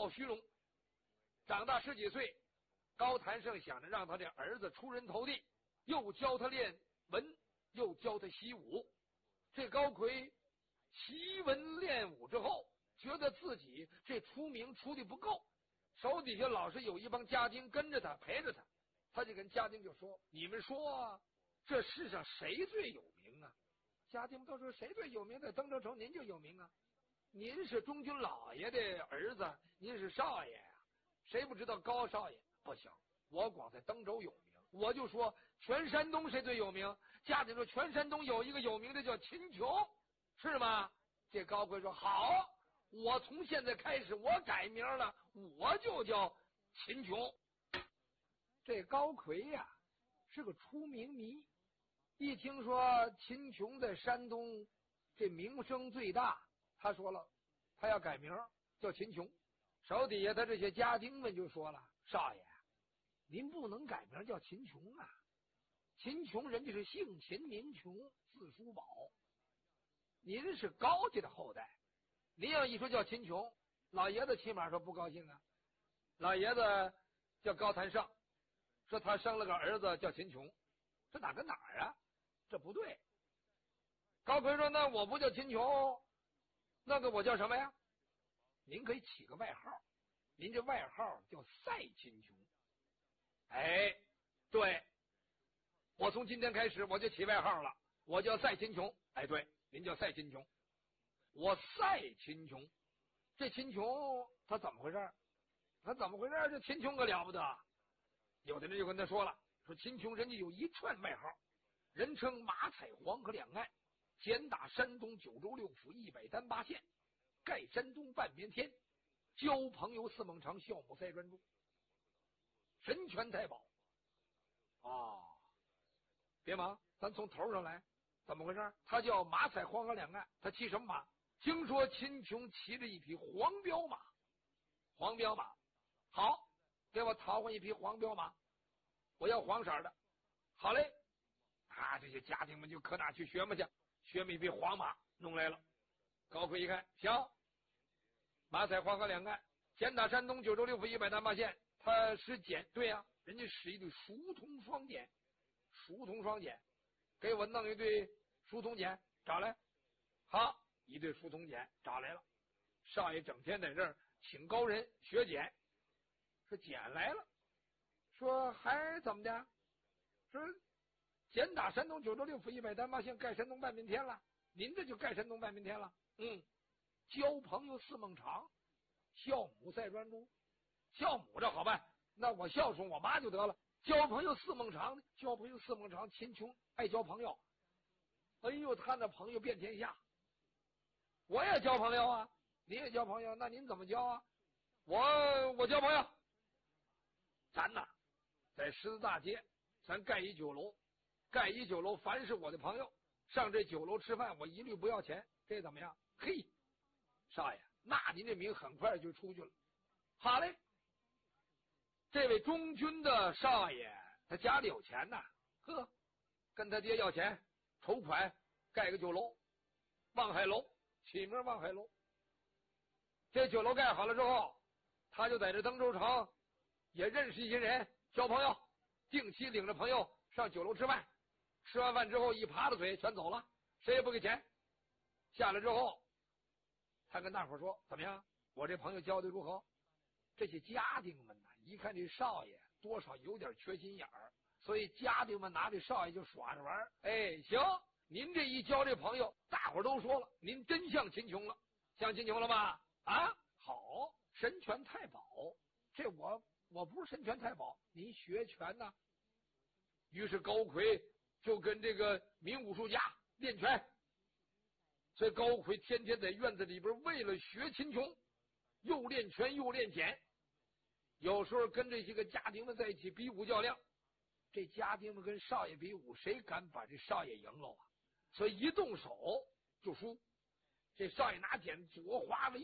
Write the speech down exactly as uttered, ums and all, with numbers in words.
貌虚荣。长大十几岁，高谭胜想着让他这儿子出人头地，又教他练文，又教他习武。这高魁习文练武之后，觉得自己这出名出的不够，手底下老是有一帮家丁跟着他陪着他，他就跟家丁就说：“你们说这世上谁最有名啊？”家丁们都说：“谁最有名？在登州城您就有名啊！您是中军老爷的儿子，您是少爷呀、啊，谁不知道高少爷？不行，我光在登州有名，我就说全山东谁最有名？家丁说全山东有一个有名的叫秦琼，是吗？”这高魁说：“好，我从现在开始我改名了，我就叫秦琼。”这高魁呀、啊、是个出名迷，一听说秦琼在山东这名声最大，他说了他要改名叫秦琼。手底下他这些家丁们就说了：“少爷，您不能改名叫秦琼啊，秦琼人家是姓秦名琼，字叔宝，您是高家的后代，您要一说叫秦琼，老爷子起码说不高兴啊。老爷子叫高谭胜，说他生了个儿子叫秦琼，这哪跟哪儿啊？这不对。”高魁说：“那我不叫秦琼，那个我叫什么呀？您可以起个外号，您这外号叫赛秦琼。”哎，对，我从今天开始我就起外号了，我叫赛秦琼。哎，对，您叫赛秦琼，我赛秦琼。这秦琼他怎么回事？他怎么回事？这秦琼可了不得。有的人就跟他说了，说秦琼人家有一串外号，人称马踩黄河两岸，简打山东九州六府一百单八县，盖山东半边天，交朋友四孟尝，孝母赛专诸，神权太保。哦，别忙，咱从头上来，怎么回事？他叫马踩黄河两岸，他骑什么马？听说秦琼骑着一匹黄骠马。黄骠马，好，给我淘换一匹黄骠马，我要黄色的。好嘞，啊，这些家庭们就可哪去学嘛去，学么一匹黄马弄来了。高魁一看，行，马踩黄河两岸，简打山东九州六府一百单八县，他使简，对呀、啊，人家使一对熟铜双锏，熟铜双锏，给我弄一对熟铜锏，找来。好，一对熟铜锏找来了。少爷整天在这儿请高人学简，说简来了，说还怎么的？说简打山东九州六府一百单八县，盖山东半边天了。您这就盖山东半边天了。嗯，交朋友四孟尝，孝母赛专诸。孝母这好办，那我孝顺我妈就得了。交朋友四孟尝，交朋友四孟尝，秦琼爱交朋友。哎呦，他那朋友遍天下。我也交朋友啊，你也交朋友，那您怎么交啊？我我交朋友，咱呐，在十字大街，咱盖一酒楼，盖一酒楼，凡是我的朋友上这酒楼吃饭，我一律不要钱，这怎么样？嘿，少爷，那您这名很快就出去了。好嘞，这位中军的少爷，他家里有钱呐，呵，跟他爹要钱筹款盖个酒楼，望海楼，起名望海楼。这酒楼盖好了之后，他就在这登州城也认识一些人，交朋友，定期领着朋友上酒楼吃饭，吃完饭之后一扒拉嘴全走了，谁也不给钱。下来之后，他跟大伙说：“怎么样？我这朋友交的如何？”这些家丁们呢，一看这少爷多少有点缺心眼儿，所以家丁们拿这少爷就耍着玩。哎，行，您这一交这朋友，大伙都说了，您真像秦琼了，像秦琼了吧？啊，好，神拳太保，这我我不是神拳太保，您学拳呢？于是高魁就跟这个名武术家练拳。所以高魁天天在院子里边为了学秦琼，又练拳又练简，有时候跟这些个家丁们在一起比武较量，这家丁们跟少爷比武，谁敢把这少爷赢了啊？所以一动手就输。这少爷拿简左划了